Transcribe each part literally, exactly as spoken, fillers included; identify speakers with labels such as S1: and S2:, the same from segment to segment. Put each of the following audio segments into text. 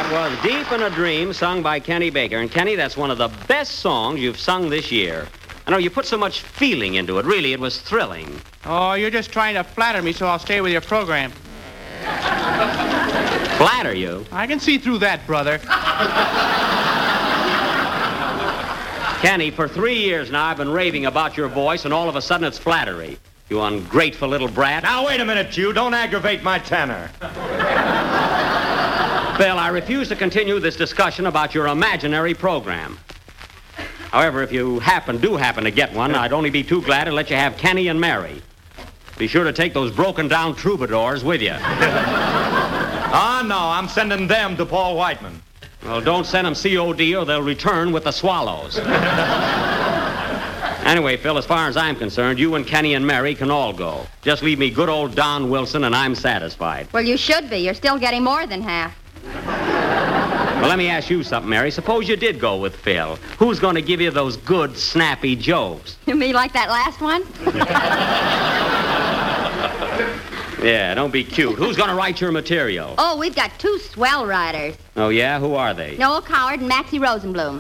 S1: That was Deep in a Dream, sung by Kenny Baker. And, Kenny, that's one of the best songs you've sung this year. I know you put so much feeling into it. Really, it was thrilling.
S2: Oh, you're just trying to flatter me so I'll stay with your program.
S1: Flatter you?
S2: I can see through that, brother.
S1: Kenny, for three years now, I've been raving about your voice, and all of a sudden it's flattery. You ungrateful little brat.
S3: Now, wait a minute, you. Don't aggravate my tenor.
S1: Phil, I refuse to continue this discussion about your imaginary program. However, if you happen, do happen to get one, I'd only be too glad to let you have Kenny and Mary. Be sure to take those broken-down troubadours with you.
S3: Ah, no, I'm sending them to Paul Whiteman.
S1: Well, don't send them C O D or they'll return with the swallows. Anyway, Phil, as far as I'm concerned, you and Kenny and Mary can all go. Just leave me good old Don Wilson and I'm satisfied.
S4: Well, you should be. You're still getting more than half.
S1: Well, let me ask you something, Mary. Suppose you did go with Phil. Who's going to give you those good, snappy jokes?
S4: You mean like that last one?
S1: Yeah, don't be cute. Who's going to write your material?
S4: Oh, we've got two swell writers.
S1: Oh, yeah? Who are they?
S4: Noel Coward and Maxie Rosenblum.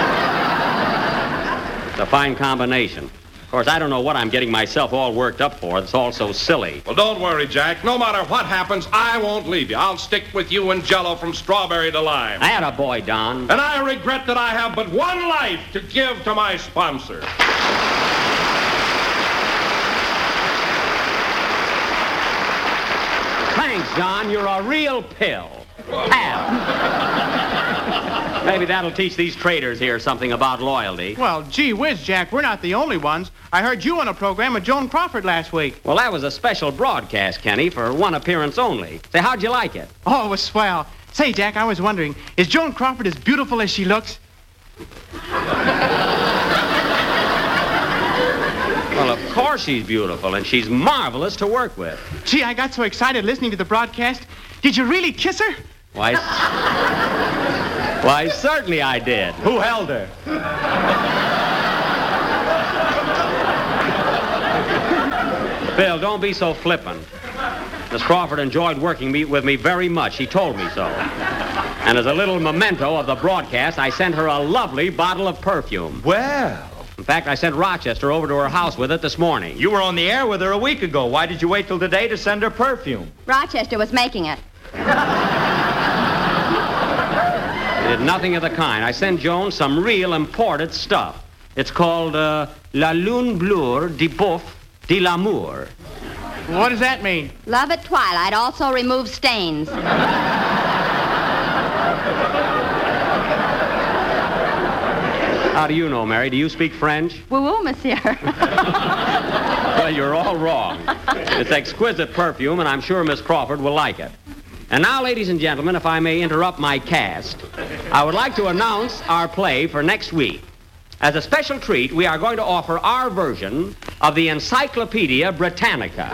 S1: It's a fine combination. Of course, I don't know what I'm getting myself all worked up for. It's all so silly.
S5: Well, don't worry, Jack. No matter what happens, I won't leave you. I'll stick with you and Jell-O from strawberry to lime.
S1: I had a boy, Don.
S5: And I regret that I have but one life to give to my sponsor.
S1: Thanks, John. You're a real pill. Pal. Maybe that'll teach these traders here something about loyalty.
S2: Well, gee whiz, Jack, we're not the only ones. I heard you on a program with Joan Crawford last week.
S1: Well, that was a special broadcast, Kenny, for one appearance only. Say, how'd you like it?
S2: Oh, it was swell. Say, Jack, I was wondering, is Joan Crawford as beautiful as she looks?
S1: Well, of course she's beautiful, and she's marvelous to work with.
S2: Gee, I got so excited listening to the broadcast. Did you really kiss her?
S1: Why, why, certainly I did.
S3: Who held her?
S1: Bill, don't be so flippant. Miss Crawford enjoyed working me, with me very much. She told me so. And as a little memento of the broadcast, I sent her a lovely bottle of perfume.
S3: Well...
S1: In fact, I sent Rochester over to her house with it this morning.
S3: You were on the air with her a week ago. Why did you wait till today to send her perfume?
S4: Rochester was making it.
S1: I did nothing of the kind. I sent Joan some real imported stuff. It's called uh, La Lune Bleue de Boeuf de l'Amour.
S2: What does that mean?
S4: Love at twilight also removes stains.
S1: How do you know, Mary? Do you speak French?
S4: Woo woo, monsieur.
S1: Well, you're all wrong. It's exquisite perfume, and I'm sure Miss Crawford will like it. And now, ladies and gentlemen, if I may interrupt my cast, I would like to announce our play for next week. As a special treat, we are going to offer our version of the Encyclopedia Britannica.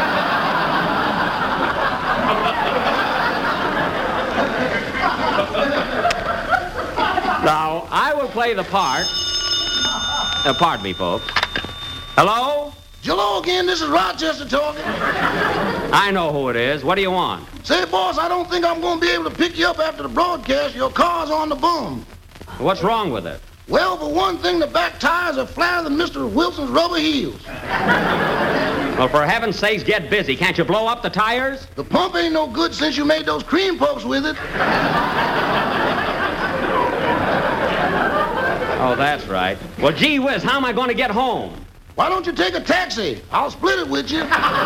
S1: Now, I will play the part... Uh, pardon me, folks. Hello?
S6: Hello again, this is Rochester talking.
S1: I know who it is. What do you want?
S6: Say, boss, I don't think I'm going to be able to pick you up after the broadcast. Your car's on the boom.
S1: What's wrong with it?
S6: Well, for one thing, the back tires are flatter than Mister Wilson's rubber heels.
S1: Well, for heaven's sakes, get busy. Can't you blow up the tires?
S6: The pump ain't no good since you made those cream puffs with it.
S1: Oh, that's right. Well, gee whiz, how am I going to get home?
S6: Why don't you take a taxi? I'll split it with you.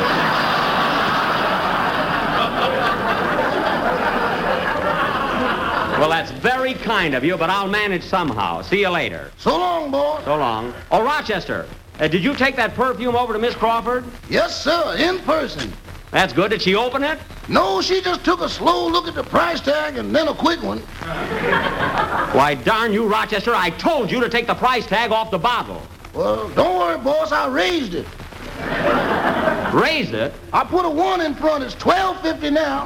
S1: Well, that's very kind of you, but I'll manage somehow. See you later.
S6: So long, boss.
S1: So long. Oh, Rochester, uh, did you take that perfume over to Miss Crawford?
S6: Yes, sir, in person.
S1: That's good. Did she open it?
S6: No, she just took a slow look at the price tag and then a quick one.
S1: Why, darn you, Rochester, I told you to take the price tag off the bottle.
S6: Well, don't worry, boss, I raised it.
S1: Raised it?
S6: I put a one in front. It's twelve fifty now.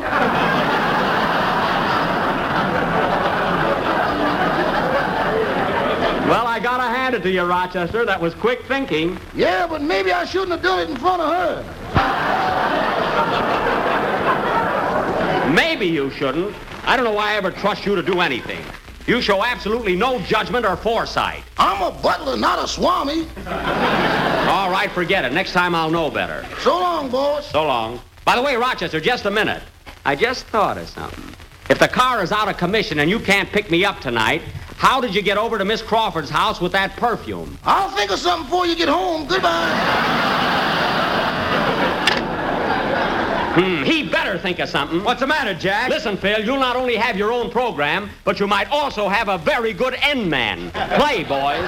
S1: Well, I gotta hand it to you, Rochester. That was quick thinking.
S6: Yeah, but maybe I shouldn't have done it in front of her.
S1: Maybe you shouldn't. I don't know why I ever trust you to do anything. You show absolutely no judgment or foresight.
S6: I'm a butler, not a swami.
S1: All right, forget it. Next time I'll know better.
S6: So long, boss.
S1: So long. By the way, Rochester, just a minute. I just thought of something. If the car is out of commission and you can't pick me up tonight, how did you get over to Miss Crawford's house with that perfume?
S6: I'll think of something before you get home. Goodbye.
S1: Hmm, he better think of something.
S3: What's the matter, Jack?
S1: Listen, Phil, you'll not only have your own program, but you might also have a very good end man. Play, boys.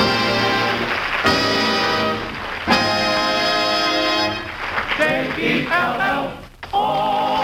S7: J E L L O.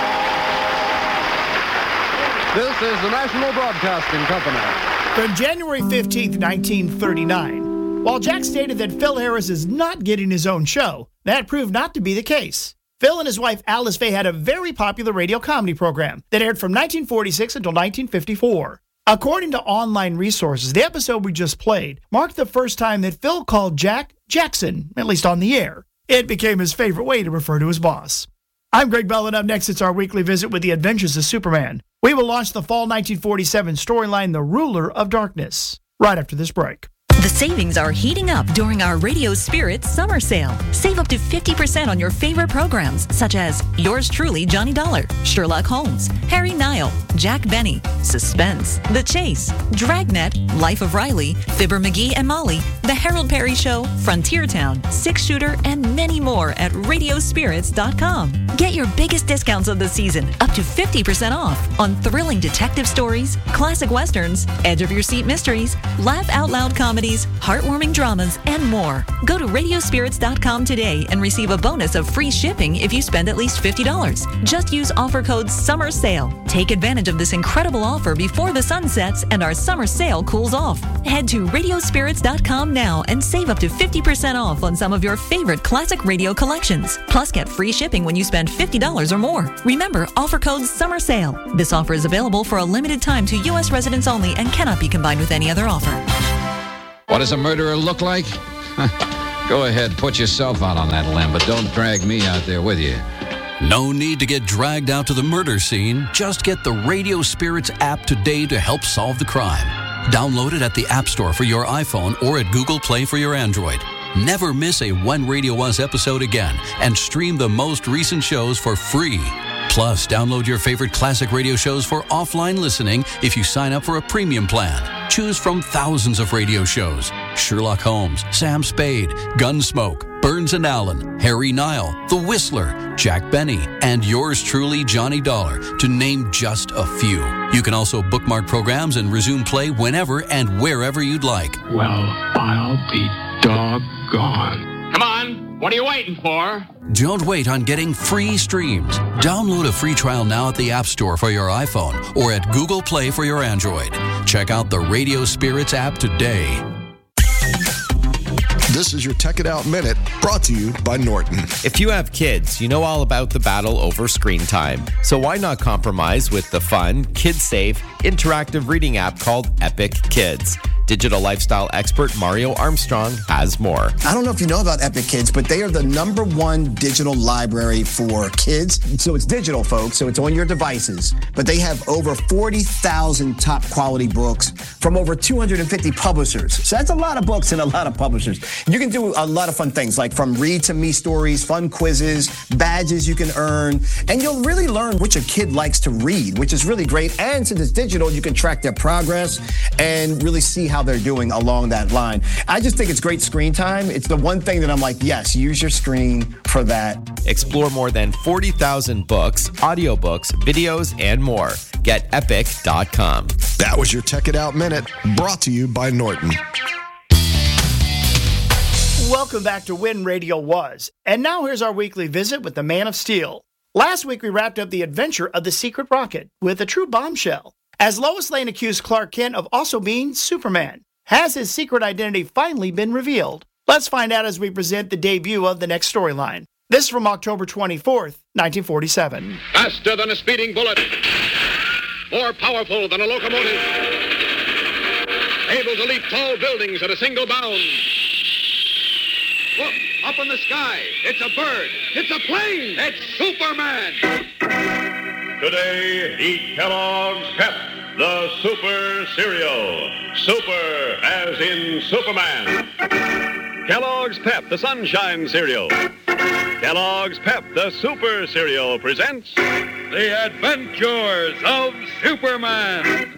S8: This is the National Broadcasting Company.
S9: From January fifteenth, nineteen thirty-nine, while Jack stated that Phil Harris is not getting his own show, that proved not to be the case. Phil and his wife Alice Faye had a very popular radio comedy program that aired from nineteen forty-six until nineteen fifty-four. According to online resources, the episode we just played marked the first time that Phil called Jack Jackson, at least on the air. It became his favorite way to refer to his boss. I'm Greg Bell, and up next it's our weekly visit with the Adventures of Superman. We will launch the fall nineteen forty-seven storyline, The Ruler of Darkness, right after this break.
S10: The savings are heating up during our Radio Spirit summer sale. Save up to fifty percent on your favorite programs, such as Yours Truly, Johnny Dollar, Sherlock Holmes, Harry Nile, Jack Benny, Suspense, The Chase, Dragnet, Life of Riley, Fibber McGee and Molly, The Harold Perry Show, Frontier Town, Six Shooter, and many more at radio spirits dot com. Get your biggest discounts of the season, up to fifty percent off, on thrilling detective stories, classic westerns, edge-of-your-seat mysteries, laugh-out-loud comedies, heartwarming dramas, and more. Go to radio spirits dot com today and receive a bonus of free shipping if you spend at least fifty dollars. Just use offer code SUMMER SALE. Take advantage of this incredible offer before the sun sets and our summer sale cools off. Head to radio spirits dot com now and save up to fifty percent off on some of your favorite classic radio collections. Plus, get free shipping when you spend fifty dollars or more. Remember, offer code SUMMER SALE. This offer is available for a limited time to U S residents only and cannot be combined with any other offer.
S11: What does a murderer look like? Go ahead, put yourself out on that limb, but don't drag me out there with you.
S12: No need to get dragged out to the murder scene. Just get the Radio Spirits app today to help solve the crime. Download it at the App Store for your iPhone or at Google Play for your Android. Never miss a When Radio Was episode again and stream the most recent shows for free. Plus, download your favorite classic radio shows for offline listening if you sign up for a premium plan. Choose from thousands of radio shows: Sherlock Holmes, Sam Spade, Gunsmoke, Burns and Allen, Harry Nile, The Whistler, Jack Benny, and yours truly, Johnny Dollar, to name just a few. You can also bookmark programs and resume play whenever and wherever you'd like.
S13: Well, I'll be doggone.
S1: Come on. What are you waiting for?
S12: Don't wait on getting free streams. Download a free trial now at the App Store for your iPhone or at Google Play for your Android. Check out the Radio Spirits app today.
S14: This is your Tech It Out Minute, brought to you by Norton.
S15: If you have kids, you know all about the battle over screen time. So why not compromise with the fun, kid-safe, interactive reading app called Epic Kids? Digital lifestyle expert Mario Armstrong has more.
S16: I don't know if you know about Epic Kids, but they are the number one digital library for kids. So it's digital, folks, so it's on your devices. But they have over forty thousand top quality books from over two hundred fifty publishers. So that's a lot of books and a lot of publishers. You can do a lot of fun things, like from read to me stories, fun quizzes, badges you can earn, and you'll really learn what your kid likes to read, which is really great. And since it's digital, you can track their progress and really see how they're doing along that line. I just think it's great screen time. It's the one thing that I'm like, yes, use your screen for that.
S15: Explore more than forty thousand books, audiobooks, videos, and more. Get epic dot com.
S14: That was your Tech It Out Minute, brought to you by Norton.
S9: Welcome back to When Radio Was. And now here's our weekly visit with the Man of Steel. Last week we wrapped up the adventure of the secret rocket with a true bombshell, as Lois Lane accused Clark Kent of also being Superman. Has his secret identity finally been revealed? Let's find out as we present the debut of the next storyline. This is from October twenty-fourth, nineteen forty-seven.
S5: Faster than a speeding bullet. More powerful than a locomotive. Able to leap tall buildings at a single bound. Look, up in the sky. It's a bird. It's a plane. It's Superman.
S17: Today, eat Kellogg's Pep, the Super Cereal. Super as in Superman. Kellogg's Pep, the Sunshine Cereal. Kellogg's Pep, the Super Cereal, presents The Adventures of Superman.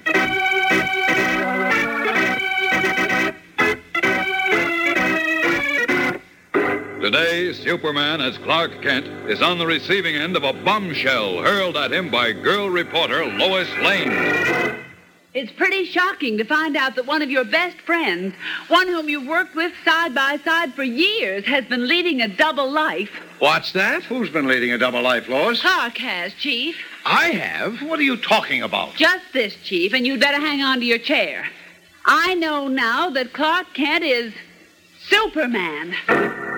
S17: Today, Superman, as Clark Kent, is on the receiving end of a bombshell hurled at him by girl reporter Lois Lane.
S18: It's pretty shocking to find out that one of your best friends, one whom you've worked with side by side for years, has been leading a double life.
S5: What's that? Who's been leading a double life, Lois?
S18: Clark has, Chief.
S5: I have? What are you talking about?
S18: Just this, Chief, and you'd better hang on to your chair. I know now that Clark Kent is Superman.